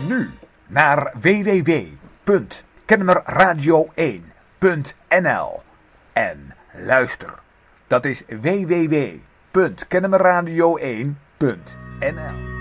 nu naar www.kennemerradio1.nl en luister. Dat is www.kennemerradio1.nl.